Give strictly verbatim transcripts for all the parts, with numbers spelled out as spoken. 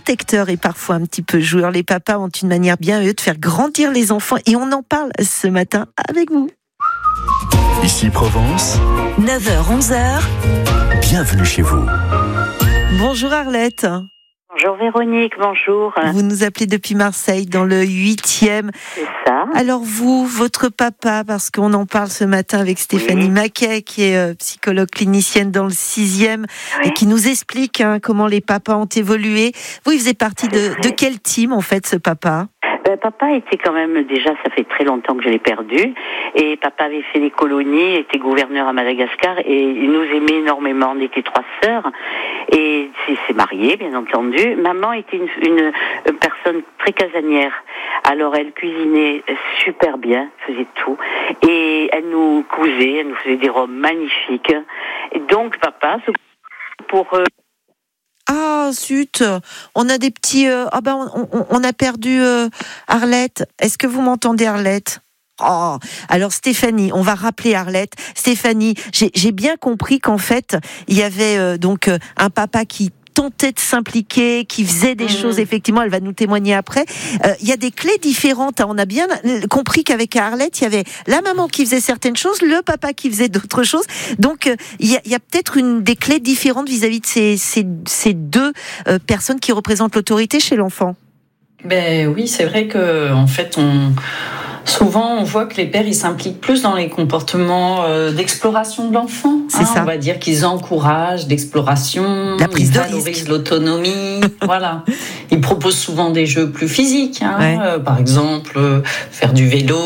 protecteur et parfois un petit peu joueur. Les papas ont une manière bien eux de faire grandir les enfants et on en parle ce matin avec vous. Ici Provence, neuf heures onze heures. Bienvenue chez vous. Bonjour Arlette. Bonjour Véronique, bonjour. Vous nous appelez depuis Marseille, dans le huitième. C'est ça. Alors vous, votre papa, parce qu'on en parle ce matin avec Stéphanie Oui. Maquet, qui est euh, psychologue clinicienne dans le sixième, Oui. et qui nous explique hein, comment les papas ont évolué. Vous, il faisait partie de, de quel team, en fait, ce papa ? Ben, papa était quand même, déjà, ça fait très longtemps que je l'ai perdu. Et papa avait fait les colonies, était gouverneur à Madagascar, et il nous aimait énormément. On était trois sœurs. Et il s'est marié, bien entendu. Maman était une, une, une personne très casanière. Alors, elle cuisinait super bien, faisait tout. Et elle nous cousait, elle nous faisait des robes magnifiques. Et donc, papa, pour... Euh, Ah, zut, on a des petits... Euh, ah ben, on, on, on a perdu euh, Arlette. Est-ce que vous m'entendez, Arlette ? Oh, alors Stéphanie, on va rappeler Arlette. Stéphanie, j'ai, j'ai bien compris qu'en fait, il y avait euh, donc euh, un papa qui tentait de s'impliquer, qui faisait des mmh. choses, effectivement, elle va nous témoigner après. Euh, il y a des clés différentes. Hein. On a bien compris qu'avec Arlette, il y avait la maman qui faisait certaines choses, le papa qui faisait d'autres choses. Donc, euh, il y a, il y a peut-être une, des clés différentes vis-à-vis de ces, ces, ces deux euh, personnes qui représentent l'autorité chez l'enfant. Ben oui, c'est vrai que en fait, on... souvent on voit que les pères ils s'impliquent plus dans les comportements euh, d'exploration de l'enfant. C'est hein, ça. On va dire qu'ils encouragent l'exploration, la prise ils de valorisent risque, l'autonomie. Voilà. Ils proposent souvent des jeux plus physiques, hein, ouais. euh, par exemple euh, faire du vélo,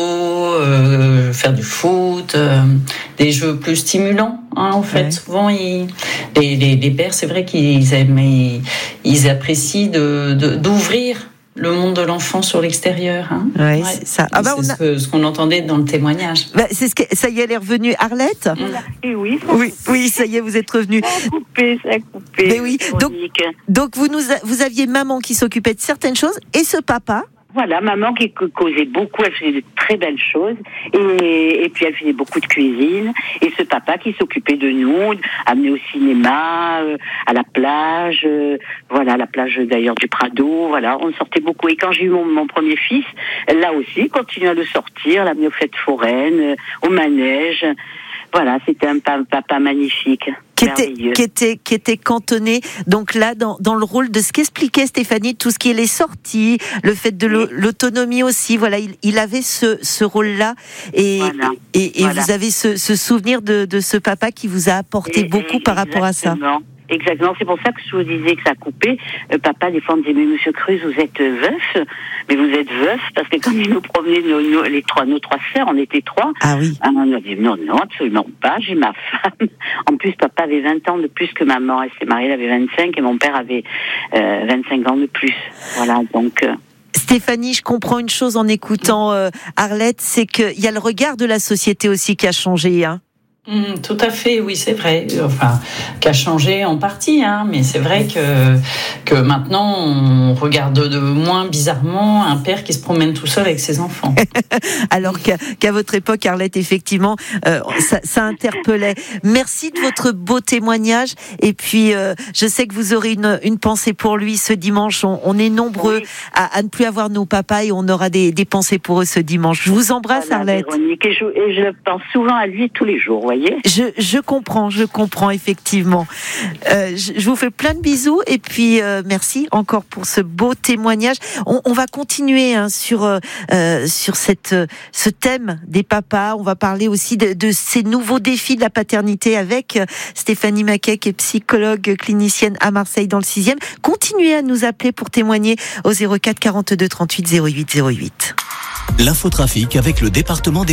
euh, faire du foot, euh, des jeux plus stimulants. Hein, en fait, ouais. souvent ils, les, les, les pères, c'est vrai qu'ils aiment, ils, ils apprécient de, de, d'ouvrir le monde de l'enfant sur l'extérieur. Hein. Ouais, ouais, c'est ça. Ah bah c'est on a... ce, que, ce qu'on entendait dans le témoignage. Bah, c'est ce que... Ça y est, elle est revenue. Arlette ? Et oui, ça oui, oui, ça y est, vous êtes revenue. Ça a coupé, ça a coupé. Mais oui, donc, donc vous, nous a... vous aviez maman qui s'occupait de certaines choses et ce papa ? Voilà, maman qui causait beaucoup, elle faisait de très belles choses, et, et puis elle faisait beaucoup de cuisine, et ce papa qui s'occupait de nous, amenait au cinéma, euh, à la plage, euh, voilà, à la plage d'ailleurs du Prado, voilà, on sortait beaucoup. Et quand j'ai eu mon, mon premier fils, là aussi, continuait à le sortir, l'amener aux fêtes foraines, euh, au manège. Voilà, c'était un papa magnifique. Qui était, qui était, qui était cantonné, donc là, dans, dans le rôle de ce qu'expliquait Stéphanie, tout ce qui est les sorties, le fait de oui. l'autonomie aussi, voilà, il, il avait ce, ce rôle-là, et, voilà. et, et voilà. vous avez ce, ce souvenir de, de ce papa qui vous a apporté et, beaucoup et, par rapport à ça. Exactement, c'est pour ça que je vous disais que ça coupait. Euh, papa, des fois, on me disait, mais monsieur Cruz, vous êtes veuf, mais vous êtes veuf, parce que quand il nous promenait, nos, nos, les trois, nos trois sœurs, on était trois. Ah oui. Ah, on a dit, non, non, absolument pas, j'ai ma femme. En plus, papa avait vingt ans de plus que maman, elle s'est mariée, elle avait vingt-cinq, et mon père avait euh, vingt-cinq ans de plus. Voilà, donc... Euh, Stéphanie, je comprends une chose en écoutant euh, Arlette, c'est qu'il y a le regard de la société aussi qui a changé, hein. Mmh, tout à fait, oui, c'est vrai. Enfin, qui a changé en partie, hein, mais c'est vrai que, que maintenant, on regarde de moins bizarrement un père qui se promène tout seul avec ses enfants. Alors qu'à, qu'à votre époque, Arlette, effectivement, euh, ça, ça interpellait. Merci de votre beau témoignage. Et puis, euh, je sais que vous aurez une, une pensée pour lui ce dimanche. On, on est nombreux oui. à, à ne plus avoir nos papas et on aura des, des pensées pour eux ce dimanche. Je vous embrasse, voilà, Arlette. Véronique, et je, et je pense souvent à lui tous les jours. Voyez. Je, je comprends, je comprends effectivement. Euh, je, je vous fais plein de bisous et puis euh, merci encore pour ce beau témoignage. On, on va continuer hein, sur euh, sur cette ce thème des papas. On va parler aussi de, de ces nouveaux défis de la paternité avec Stéphanie Maquet, qui est psychologue clinicienne à Marseille dans le sixième. Continuez à nous appeler pour témoigner au zéro quatre quarante-deux trente-huit zéro huit zéro huit. L'infotrafic avec le département des